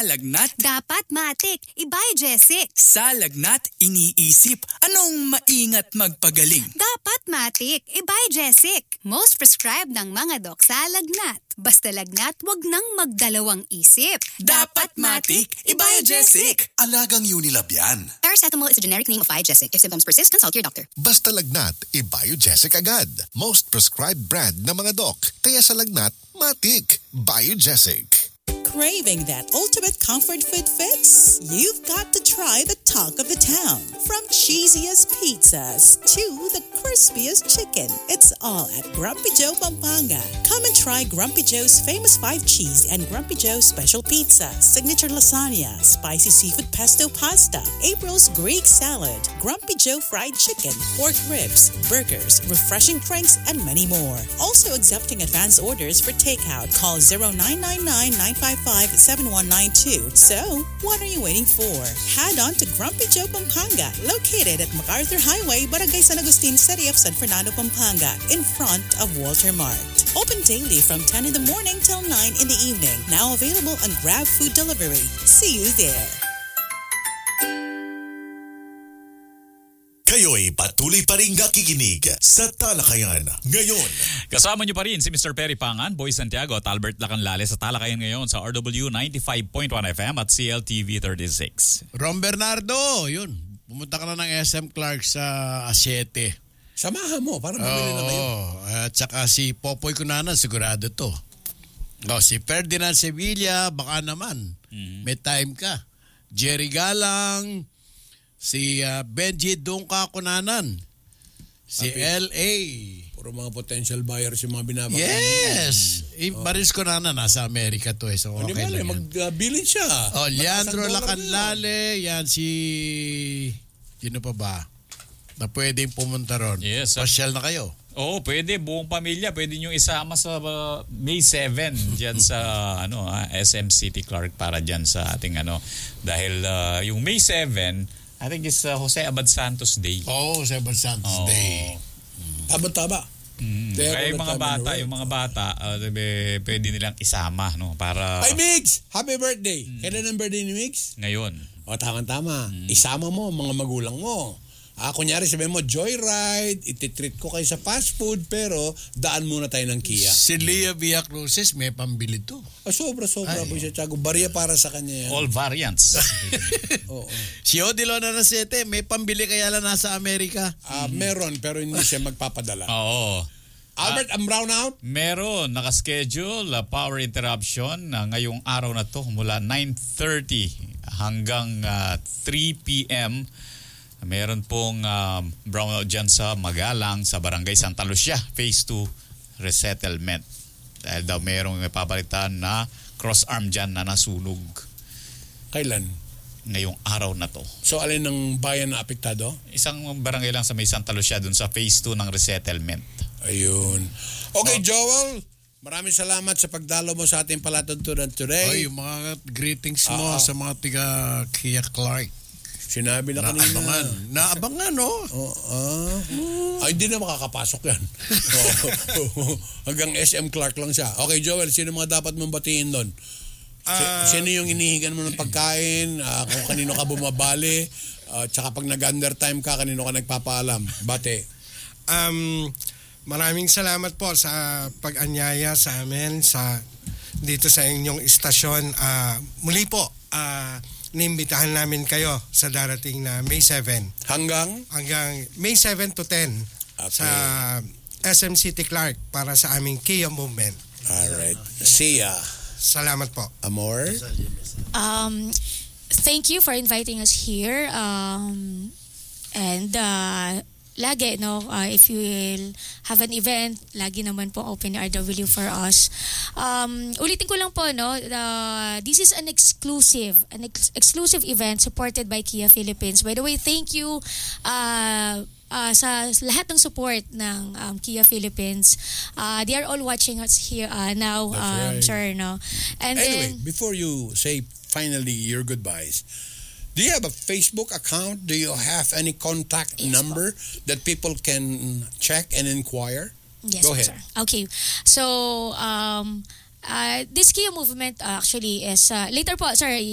lagnat, dapat matik, i-Biogesic. sa lagnat, iniisip, anong maingat magpagaling? Dapat matik, i-Biogesic. Most prescribed ng mga dok sa lagnat. Basta lagnat, wag nang magdalawang isip. Dapat matik, i-Biogesic. Alagang Unilab yan. Paracetamol is a generic name of Biogesic. If symptoms persist, consult your doctor. Basta lagnat, i-Biogesic agad. Most prescribed brand ng mga doc. Kaya sa lagnat, matik. Biogesic. Craving that ultimate comfort food fix? You've got to try the talk of the town. From cheesiest pizzas to the crispiest chicken, it's all at Grumpy Joe Pampanga. Come and try Grumpy Joe's famous 5-cheese and Grumpy Joe special pizza, signature lasagna, spicy seafood pesto pasta, April's Greek salad, Grumpy Joe fried chicken, pork ribs, burgers, refreshing drinks, and many more. Also accepting advance orders for takeout. Call 0999-955-7192. So, what are you waiting for? Head on to Grumpy Joe Pampanga, located at MacArthur Highway, Barangay San Agustin, City of San Fernando, Pampanga, in front of Walter Mart. Open daily from 10 in the morning till 9 in the evening. Now available on Grab Food Delivery. See you there. Kayo'y patuloy pa rin nakikinig sa Talakayan ngayon. Kasama niyo pa rin si Mr. Perry Pangan, Boy Santiago at Albert Lacanlale sa Talakayan ngayon sa RW 95.1 FM at CLTV 36. Ron Bernardo, yun. Pumunta ka na ng SM Clark sa Asiete. Samahan mo, para mabili na kayo. At saka si Popoy Cunanan, sigurado to. Si Ferdinand Sevilla, baka naman. May time ka. Jerry Galang, si Benji Dungka Cunanan, si L.A. Puro mga potential buyers yung mga binabaka. Yes! Maris Cunanan, nasa Amerika to. So okay lang yan. Mag-bilid siya. Leandro Lacanlale, yan si... Sino pa ba? Na pwedeng pumunta ron. Yes. Pasyal na kayo. Oo, pwede. Buong pamilya. Pwede nyo isama sa May 7 dyan sa SM City Clark para dyan sa ating Dahil yung May 7... I think it's Jose Abad Santos Day. Jose Abad Santos Day. Taba-taba. Kaya yung mga bata, pwede nilang isama, no? Para... Ay, Migs! Happy birthday! Kailan ang birthday ni Migs? Ngayon. Tama-tama. Isama mo mga magulang mo. Kunyari sabihin mo, joyride, ititreat ko kayo sa fast food, pero daan muna tayo ng Kia. Si Lea Villacruces, may pambili to. Sobra-sobra po siya, Tiago. Barya para sa kanya yan. All variants. Oo. Si Odilona Nasete, may pambili kaya lang nasa Amerika? Meron, pero hindi siya magpapadala. Oo. Albert, I'm brown out? Meron, nakaschedule, power interruption ngayong araw na to mula 9:30 hanggang 3 p.m. Meron pong brownout dyan sa Magalang, sa Barangay Santa Lucia, Phase 2 Resettlement. Dahil daw merong papalitan na cross-arm dyan na nasunog. Kailan? Ngayong araw na to. So, alin ng bayan na apektado? Isang barangay lang sa may Santa Lucia dun sa Phase 2 ng Resettlement. Ayun. Okay, Joel, maraming salamat sa pagdalo mo sa ating palatuntunan today. Yung mga greetings mo sa mga tiga Kia Clark. Sinabi na kanina. Naabangan, no? Ay, hindi na makakapasok yan. Hanggang SM Clark lang siya. Okay, Joel, sino mga dapat mong batiin doon? Sino yung inihigan mo ng pagkain? Kung kanino ka bumabali? Tsaka pag nag-undertime ka, kanino ka nagpapaalam? Bate. Maraming salamat po sa pag-anyaya sa amin dito sa inyong istasyon. Muli po, inimbitahan namin kayo sa darating na May 7. Hanggang May 7 to 10 sa SM City Clark para sa aming Kia Movement. Alright. See ya. Salamat po. Amor? Thank you for inviting us here. Lagi, if you will have an event, lagi naman po open RW for us. Ulitin ko lang po, this is an exclusive event supported by Kia Philippines. By the way, thank you sa lahat ng support ng Kia Philippines. They are all watching us here now, right. sir, no? And anyway, then, before you say finally your goodbyes, do you have a Facebook account? Do you have any contact number that people can check and inquire? Yes, Go ahead. sir. Okay. So, this Kia movement actually is, later po, sir,